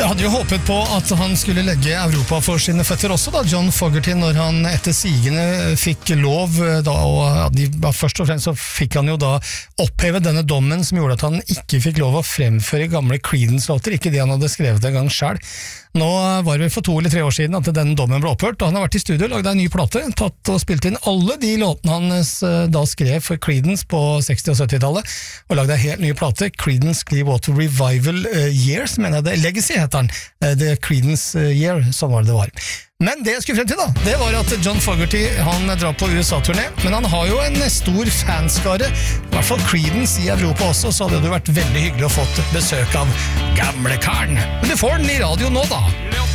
Jeg hadde jo håpet på at han skulle legge Europa for sine føtter også da, John Fogerty, når han etter sigende fikk lov da, og først og fremst så fikk han jo da oppheve denne dommen som gjorde at han ikke fikk lov å fremføre gamle Creedence-låter, ikke det han hadde skrevet en gang selv. Nå var det for 2 eller 3 år siden at denne dommen ble opphørt, og han har vært i studio, laget en ny plate, tatt og spilt inn alle de låtene han da skrev for Creedence på 60- og 70-tallet, og laget en helt ny plate, Creedence Clearwater Revival Years, mener jeg det, Legacy heter den, The Creedence Year, sånn var det var. Men det jeg skulle frem til da, det var at John Fogerty, han drar på USA-turné, men han har jo en stor fanskare, i hvert fall Creedence i Europa også, så hadde det vært veldig hyggelig å få besøk av gamle Karen. Men du får den i radio nå da.